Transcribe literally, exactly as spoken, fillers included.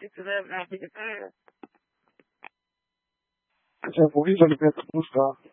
to them, and I think it's, Já vou ir, já lhe peço buscar.